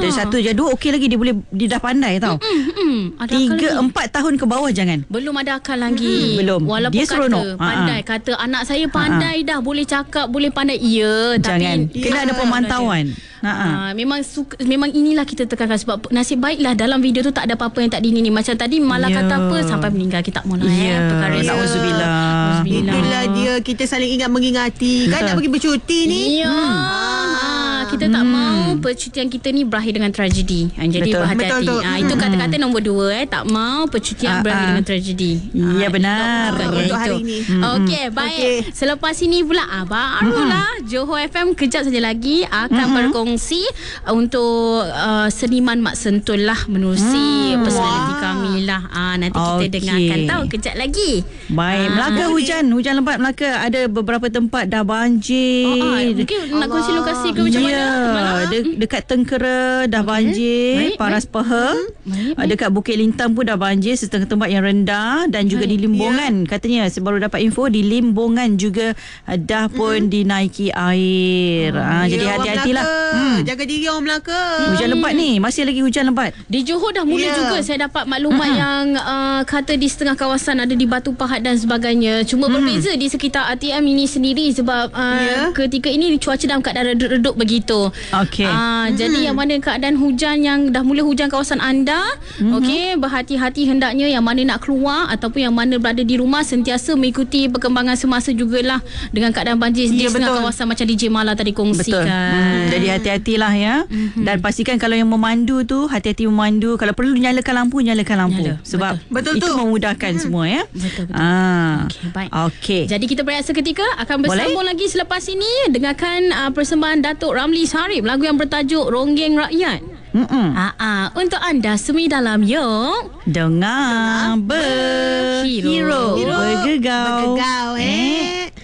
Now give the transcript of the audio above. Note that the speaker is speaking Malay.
Dan 1 je 2 okey lagi, dia dah pandai tau. 3-4 tahun ke bawah jangan. Belum ada akal lagi. Belum. Walaupun Dia seronok. pandai. Kata anak saya pandai dah, boleh cakap, boleh pandai. Ya, Jangan. tapi Kena ada pemantauan. Memang inilah kita tekankan. Sebab nasib baiklah dalam video tu tak ada apa-apa yang tak diingini. Macam tadi malah kata apa sampai meninggal, kita tak mahu perkara ni. Nauzubillah. Itulah dia, kita saling ingat mengingati. Kan nak pergi bercuti ni. Ya. Kita tak mahu percutian kita ni berakhir dengan tragedi. Jadi berhati-hati. Itu kata-kata nombor 2. Tak mahu percutian berakhir dengan tragedi. Ya, benar. Untuk hari ni. Okey, baik. Selepas ini pula barulah Johor FM kejap saja lagi akan berkongsi untuk seniman Mak Sentul lah, menerusi personality kami lah. Nanti kita dengarkan tahu kejap lagi. Baik, Melaka hujan lebat Melaka. Ada beberapa tempat dah banjir. Mungkin nak kongsi lokasi ke macam mana? Dekat Tengkera dah banjir. Paras Peha. Dekat Bukit Lintang pun dah banjir, setengah tempat yang rendah. Dan juga di Limbongan, katanya saya baru dapat info, di Limbongan juga dah pun dinaiki air. Jadi hati-hatilah. Jaga diri orang Melaka. Hujan lebat ni, masih lagi hujan lebat. Di Johor dah mula juga saya dapat maklumat yang kata di setengah kawasan ada di Batu Pahat dan sebagainya. Cuma berbeza di sekitar ATM ini sendiri sebab ketika ini cuaca dalam keadaan redup-redup begitu. Okey. Jadi yang mana keadaan hujan yang dah mula hujan kawasan anda, okey, berhati-hati hendaknya yang mana nak keluar ataupun yang mana berada di rumah sentiasa mengikuti perkembangan semasa jugalah dengan keadaan banjir di setengah kawasan macam DJ Mala tadi kongsikan. Jadi hati-hatilah ya. Dan pastikan kalau yang memandu tu hati-hati memandu. Kalau perlu nyalakan lampu, sebab betul itu memudahkan semua ya. Betul. Okey, baik. Okey. Jadi kita berehat seketika, akan bersambung lagi selepas ini. Dengarkan persembahan Datuk Ramli Sarip, lagu yang bertajuk Ronggeng Rakyat. Untuk anda semua dalam yuk dengar berhero bergegau.